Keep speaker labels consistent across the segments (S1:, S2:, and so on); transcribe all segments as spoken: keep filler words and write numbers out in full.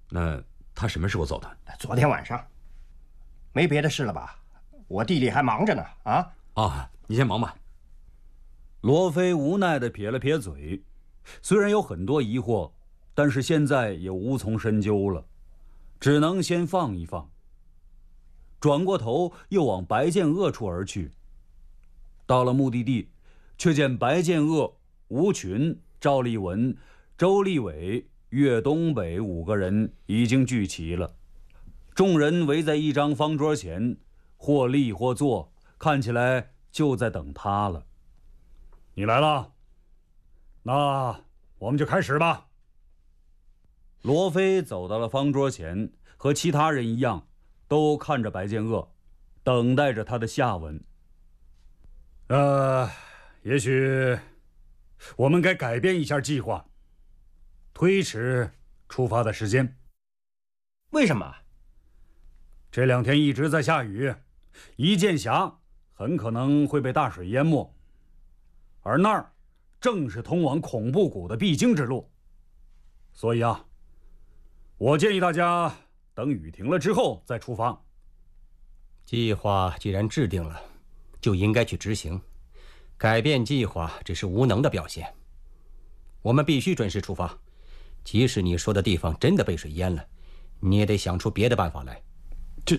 S1: 那他什么时候走的？
S2: 昨天晚上。没别的事了吧？我地里还忙着呢。啊
S1: 啊，你先忙吧。
S3: 罗非无奈地撇了撇嘴，虽然有很多疑惑，但是现在也无从深究了，只能先放一放。转过头又往白剑鄂处而去。到了目的地，却见白剑鄂、吴群、赵立文、周立伟、岳东北五个人已经聚齐了。众人围在一张方桌前，或立或坐，看起来就在等他了。你来了，那我们就开始吧。罗非走到了方桌前，和其他人一样，都看着白剑鄂，等待着他的下文。呃，也许我们该改变一下计划，推迟出发的时间。
S2: 为什么？
S3: 这两天一直在下雨，一剑峡很可能会被大水淹没，而那儿正是通往恐怖谷的必经之路。所以啊，我建议大家等雨停了之后再出发。
S4: 计划既然制定了，就应该去执行。改变计划只是无能的表现。我们必须准时出发，即使你说的地方真的被水淹了，你也得想出别的办法来。
S3: 这，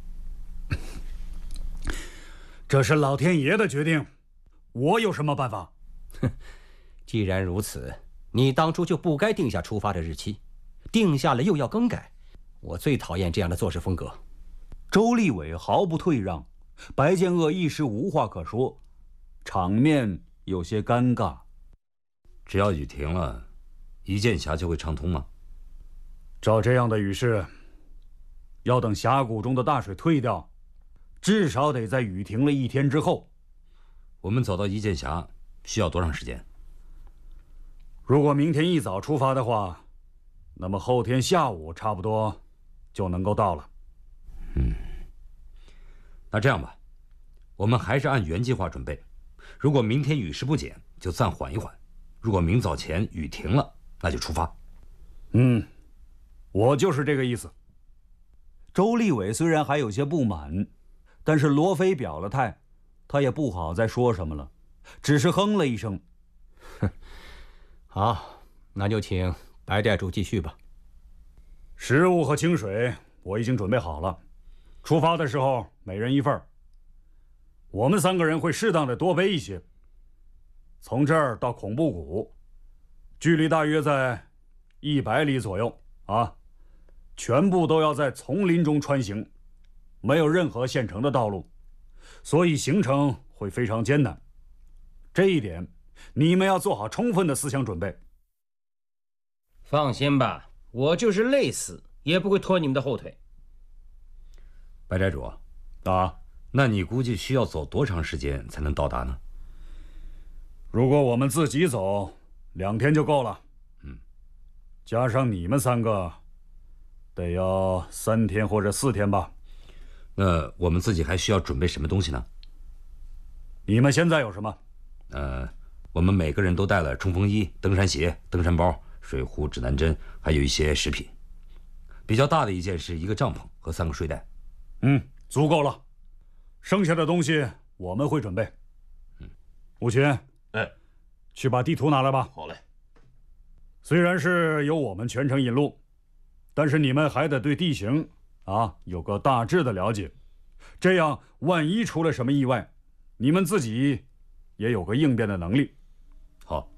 S3: 这是老天爷的决定，我有什么办法？
S4: 哼，既然如此，你当初就不该定下出发的日期，定下了又要更改，我最讨厌这样的做事风格。
S3: 周立伟毫不退让，白剑鄂一时无话可说，场面有些尴尬。
S1: 只要雨停了，一剑峡就会畅通吗？
S3: 照这样的雨势，要等峡谷中的大水退掉，至少得在雨停了一天之后。
S1: 我们走到一剑峡需要多长时间？
S3: 如果明天一早出发的话，那么后天下午差不多就能够到了。
S1: 嗯，那这样吧，我们还是按原计划准备。如果明天雨势不减，就暂缓一缓；如果明早前雨停了，那就出发。
S3: 嗯，我就是这个意思。周立伟虽然还有些不满，但是罗非表了态，他也不好再说什么了，只是哼了一声。
S4: 哼，好，那就请白寨主继续吧。
S3: 食物和清水我已经准备好了，出发的时候每人一份。我们三个人会适当的多背一些。从这儿到恐怖谷，距离大约在一百里左右啊，全部都要在丛林中穿行，没有任何现成的道路，所以行程会非常艰难。这一点，你们要做好充分的思想准备。
S5: 放心吧，我就是累死也不会拖你们的后腿。
S1: 白寨主
S3: 啊，
S1: 那你估计需要走多长时间才能到达呢？
S3: 如果我们自己走，两天就够了。
S1: 嗯，
S3: 加上你们三个，得要三天或者四天吧。
S1: 那我们自己还需要准备什么东西呢？
S3: 你们现在有什么？
S1: 呃，我们每个人都带了冲锋衣、登山鞋、登山包、水壶、指南针，还有一些食品。比较大的一件是一个帐篷和三个睡袋。
S3: 嗯，足够了。剩下的东西我们会准备。
S1: 嗯，
S3: 吴群，
S6: 哎，
S3: 去把地图拿来吧。
S6: 好嘞。
S3: 虽然是由我们全程引路，但是你们还得对地形啊有个大致的了解，这样万一出了什么意外，你们自己也有个应变的能力。
S1: 好。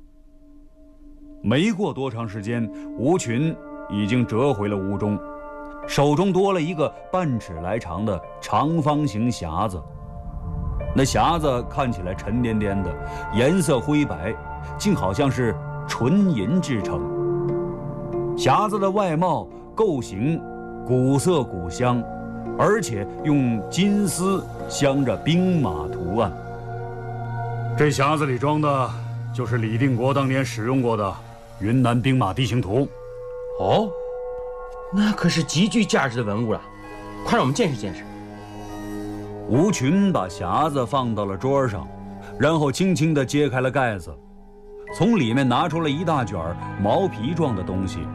S3: 没过多长时间，吴群已经折回了屋中，手中多了一个半尺来长的长方形匣子。那匣子看起来沉甸甸的，颜色灰白，竟好像是纯银制成。匣子的外貌构型古色古香，而且用金丝镶着兵马图案。这匣子里装的就是李定国当年使用过的云南兵马地形图。
S5: 哦，那可是极具价值的文物了，快让我们见识见识。
S3: 吴群把匣子放到了桌上，然后轻轻地揭开了盖子，从里面拿出了一大卷毛皮状的东西，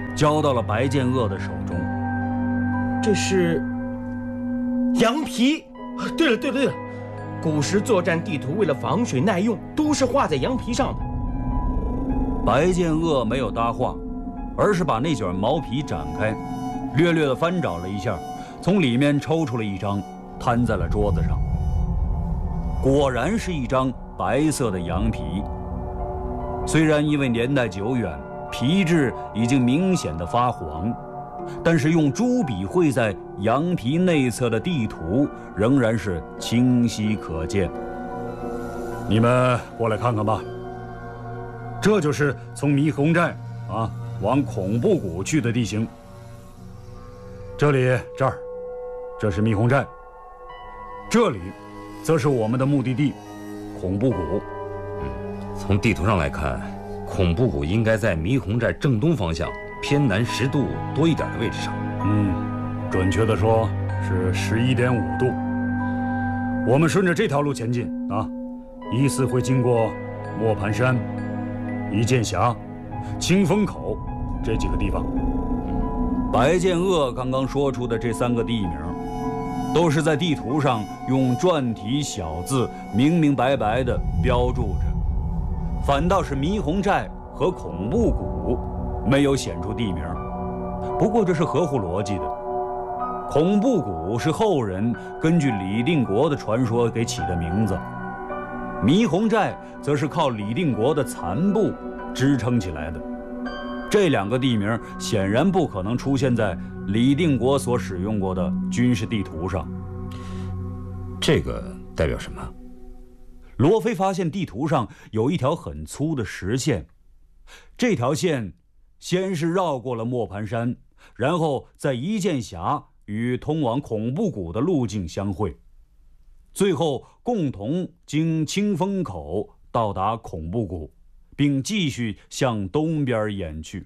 S3: 交到了白剑恶的手中。
S5: 这是羊皮。对了对了对了，古时作战地图为了防水耐用，都是画在羊皮上的。
S3: 白剑恶没有搭话，而是把那卷毛皮展开，略略地翻找了一下，从里面抽出了一张，摊在了桌子上。果然是一张白色的羊皮，虽然因为年代久远，皮质已经明显的发黄，但是用朱笔绘在羊皮内侧的地图仍然是清晰可见。
S6: 你们过来看看吧，这就是从霓虹寨啊往恐怖谷去的地形。这里这儿，这是霓虹寨，这里则是我们的目的地恐怖谷。
S1: 嗯，从地图上来看，恐怖谷应该在霓虹寨正东方向偏南十度多一点的位置上。
S6: 嗯，准确的说是十一点五度。我们顺着这条路前进啊，依次会经过磨盘山、一剑峡、清风口这几个地方。
S3: 白剑恶刚刚说出的这三个地名，都是在地图上用篆体小字明明白白地标注着，反倒是霓虹寨和恐怖谷没有显出地名。不过这是合乎逻辑的，恐怖谷是后人根据李定国的传说给起的名字，霓虹寨则是靠李定国的残部支撑起来的。这两个地名显然不可能出现在李定国所使用过的军事地图上。
S1: 这个代表什么？
S3: 罗非发现地图上有一条很粗的实线，这条线先是绕过了磨盘山，然后在一剑峡与通往恐怖谷的路径相会，最后共同经清风口到达恐怖谷，并继续向东边延去。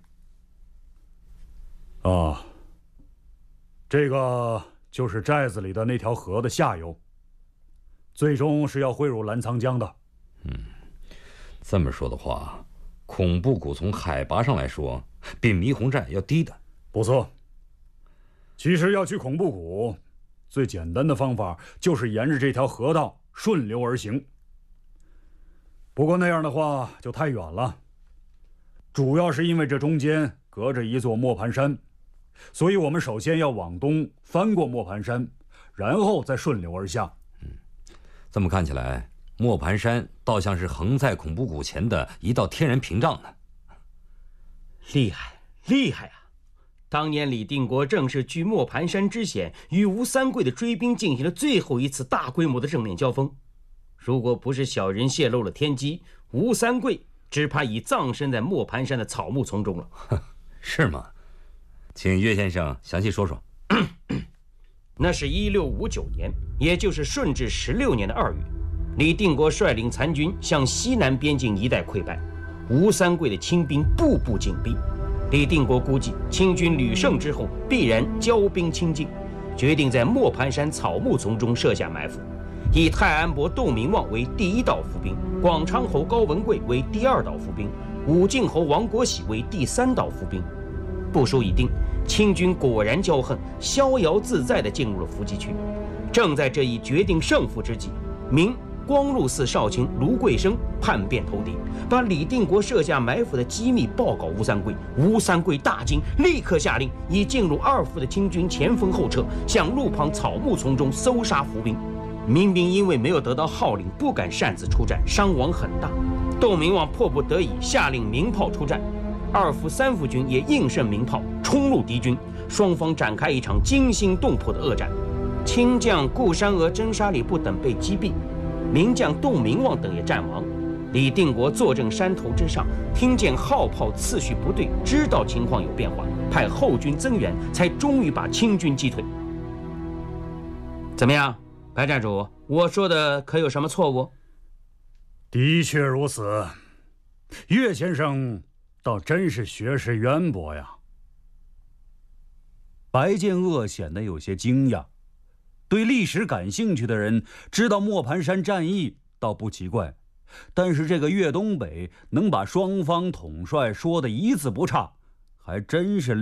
S6: 啊，这个就是寨子里的那条河的下游，最终是要汇入澜沧江的。
S1: 嗯，这么说的话，恐怖谷从海拔上来说，比霓虹寨要低的。
S6: 不错。其实要去恐怖谷，最简单的方法就是沿着这条河道顺流而行。不过那样的话就太远了，主要是因为这中间隔着一座磨盘山，所以我们首先要往东翻过磨盘山，然后再顺流而下。
S1: 嗯，这么看起来，磨盘山倒像是横在恐怖谷前的一道天然屏障呢。
S5: 厉害，厉害啊！当年李定国正是据磨盘山之险，与吴三桂的追兵进行了最后一次大规模的正面交锋。如果不是小人泄露了天机，吴三桂只怕已葬身在磨盘山的草木丛中了。
S1: 是吗？请岳先生详细说说。
S5: 那是一六五九年，也就是顺治十六年的二月，李定国率领残军向西南边境一带溃败，吴三桂的清兵步步紧逼。李定国估计清军屡胜之后必然骄兵清境，决定在磨盘山草木丛中设下埋伏，以太安伯窦明望为第一道伏兵，广昌侯高文贵为第二道伏兵，武进侯王国喜为第三道伏兵。部署已定，清军果然骄横，逍遥自在地进入了伏击区。正在这一决定胜负之际，明光禄寺少卿卢贵生叛变投敌，把李定国设下埋伏的机密报告吴三桂。吴三桂大惊，立刻下令以进入二伏的清军前锋后撤，向路旁草木丛中搜杀伏兵。民兵因为没有得到号令，不敢擅自出战，伤亡很大。窦明望迫不得已下令鸣炮出战，二伏、三伏军也应声鸣炮冲入敌军，双方展开一场惊心动魄的恶战。清将顾山娥、真沙里部等被击毙，名将窦明望等也战亡。李定国坐镇山头之上，听见号炮次序不对，知道情况有变化，派后军增援，才终于把清军击退。怎么样，白寨主，我说的可有什么错误？
S6: 的确如此，岳先生倒真是学识渊博呀。
S3: 白剑恶显得有些惊讶，对历史感兴趣的人知道磨盘山战役倒不奇怪，但是这个岳东北能把双方统帅说的一字不差， 还真是